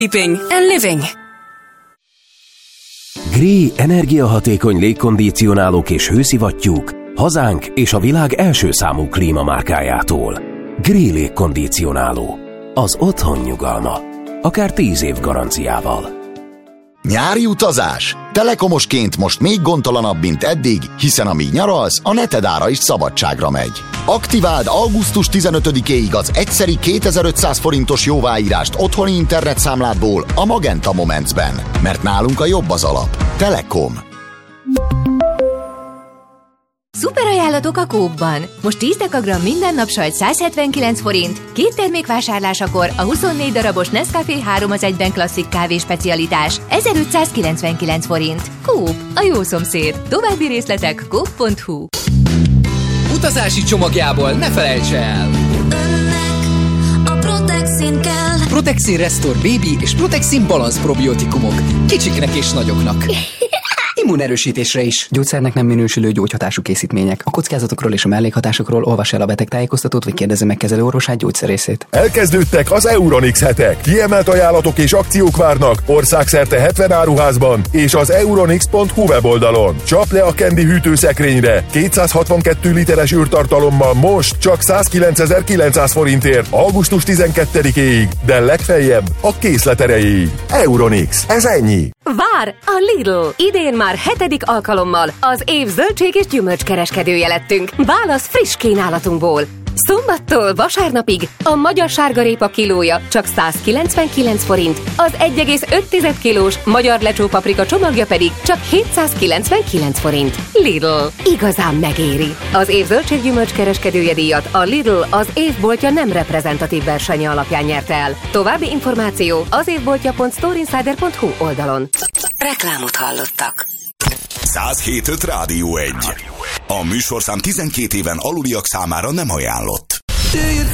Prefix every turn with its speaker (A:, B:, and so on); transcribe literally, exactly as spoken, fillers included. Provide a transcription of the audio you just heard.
A: Keeping and living.
B: Gree energiahatékony légkondicionálók és hőszivattyúk hazánk és a világ első számú klímamárkájától. Gree légkondicionáló. Az otthon nyugalma. Akár tíz év garanciával.
C: Nyári utazás? Telekomosként most még gondtalanabb, mint eddig, hiszen amíg nyaralsz, a neted ára is szabadságra megy. Aktiváld augusztus tizenötödikéig az egyszeri kétezer-ötszáz forintos jóváírást otthoni internetszámládból a Magenta Momentsben, mert nálunk a jobb az alap. Telekom.
D: Szuper ajánlatok a Coop-ban. Most tíz dekagramm minden nap sajt száz hetvenkilenc forint, két termék vásárlásakor a huszonnégy darabos Nescafé három az egyben klasszik kávé specialitás ezerötszázkilencvenkilenc forint. Coop, a jó szomszéd. További részletek coop pont hu.
E: Utazási csomagjából ne felejts el!
F: A Protexin kell.
E: Protexin Restore Baby és Protexin Balance probiotikumok. Kicsiknek és nagyoknak. Immunerősítésre is.
G: Gyógyszernek nem minősülő gyógyhatású készítmények. A kockázatokról és a mellékhatásokról olvass el a betegtájékoztatót, vagy kérdezze meg kezelőorvosát, gyógyszerészét.
H: Elkezdődtek az Euronix hetek. Kiemelt ajánlatok és akciók várnak országszerte hetven áruházban és az euronix pont hu weboldalon. Csap le a Candy hűtőszekrényre kétszázhatvankettő literes űrtartalommal most csak százkilencezer-kilencszáz forintért augusztus tizenkettedikéig, de legfeljebb a készlet erejéig. Euronix. Ez ennyi.
I: Vár a Lidl! Idén már hetedik alkalommal az év zöldség és gyümölcskereskedője lettünk. Válasz friss kínálatunkból! Szombattól vasárnapig a magyar sárgarépa kilója csak százkilencvenkilenc forint, az egy egész öt kilós magyar lecsópaprika csomagja pedig csak hétszázkilencvenkilenc forint. Lidl. Igazán megéri. Az év zöldséggyümölcs kereskedője díjat a Lidl az évboltja nem reprezentatív versenye alapján nyerte el. További információ az évboltja pont storeinsider pont hu oldalon.
A: Reklámot hallottak.
J: száz hét öt Rádió egy. A műsorszám tizenkét éven aluliak számára nem ajánlott.